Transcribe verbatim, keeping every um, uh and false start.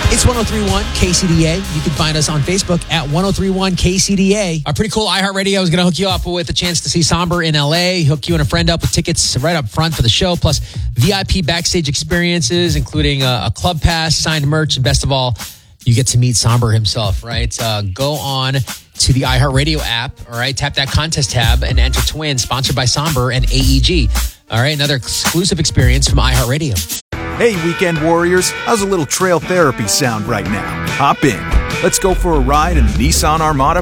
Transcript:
It's one oh three point one K C D A. You can find us on Facebook at one oh three point one K C D A. Our pretty cool iHeartRadio is going to hook you up with a chance to see Somber in L A, hook you and a friend up with tickets right up front for the show, plus V I P backstage experiences, including a, a club pass, signed merch, and best of all, you get to meet Somber himself, right? Uh, go on to the iHeartRadio app, all right? Tap that contest tab and enter to win, sponsored by Somber and A E G. All right, another exclusive experience from iHeartRadio. Hey, weekend warriors, how's a little trail therapy sound right now? Hop in. Let's go for a ride in the Nissan Armada